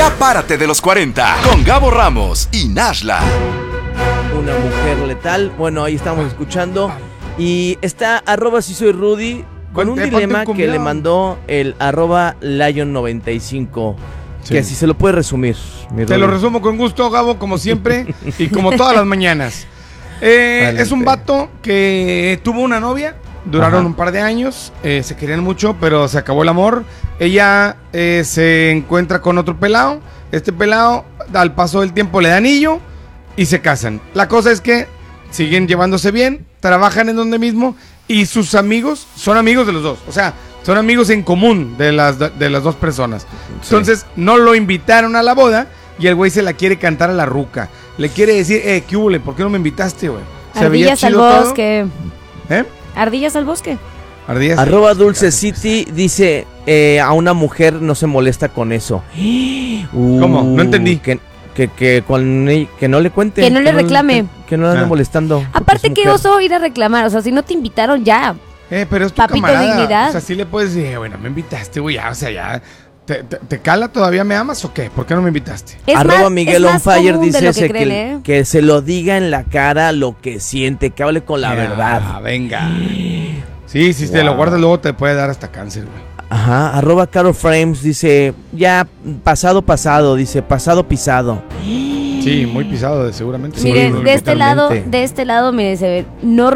Ya párate de los 40 con Gabo Ramos y Nashla. Una mujer letal. Bueno, ahí estamos escuchando. Y está @si soy Rudy con un dilema que le mandó el @Lion95. Sí. Que si se lo puede resumir. Te lo resumo con gusto, Gabo, como siempre y como todas las mañanas. Es un vato que tuvo una novia. Duraron un par de años, se querían mucho, pero se acabó el amor. Ella se encuentra con otro pelado. Este pelado, al paso del tiempo, le da anillo y se casan. La cosa es que siguen llevándose bien, trabajan en donde mismo y sus amigos son amigos de los dos. O sea, son amigos en común de las dos personas. Sí. Entonces, no lo invitaron a la boda y el güey se la quiere cantar a la ruca. Le quiere decir, ¿qué hubo? ¿Por qué no me invitaste, güey? Ardillas al bosque. ¿Eh? Ardillas al bosque. Ardillas. @DulceCity dice, a una mujer no se molesta con eso. ¿Cómo? No entendí. Que no le cuente. Que no le reclame. Que no le ande molestando. Aparte, qué oso ir a reclamar. O sea, si no te invitaron, ya. Pero es tu Papito, camarada. dignidad. O sea, sí le puedes decir, bueno, me invitaste, güey, ya, o sea, ya. ¿Te cala? ¿Todavía me amas o qué? ¿Por qué no me invitaste? @Miguel on Fire dice que se lo diga en la cara lo que siente, que hable con la verdad. Venga. Sí, si te lo guardas luego te puede dar hasta cáncer, güey. Ajá, @Caro Frames dice, ya pasado, dice, pasado pisado. Sí, muy pisado, seguramente. Miren, sí, de este lado, mire, se ve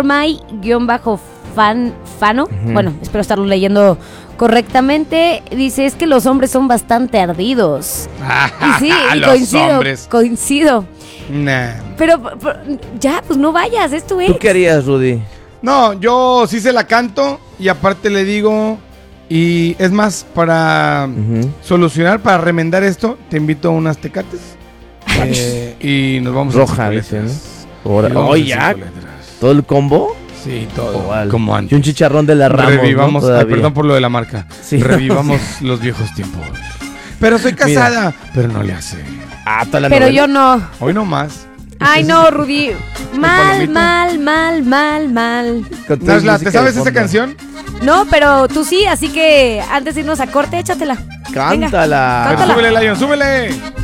Normay_Fano. Bueno, espero estarlo leyendo correctamente. Dice, es que los hombres son bastante ardidos. Y sí, coincido. Nah. Pero ya, pues no vayas, es tu ex. ¿Tú qué harías, Rudy? No, yo sí se la canto y aparte le digo, y es más, para solucionar, para remendar esto, te invito a unas tecates y nos vamos Roja, dice, ¿no? Ya, ¿todo el combo? Sí, todo, como antes. Y un chicharrón de la Ramos, revivamos, ¿no? perdón por lo de la marca. Sí. Revivamos los viejos tiempos. Pero soy casada. Mira. Pero no le hace. Pero novela. Yo no. Hoy no más. Ay, no, Rudy. Mal. Nashla, ¿te sabes esa canción? No, pero tú sí, así que antes de irnos a corte, échatela. Cántala. Súbele, Lion, súbele.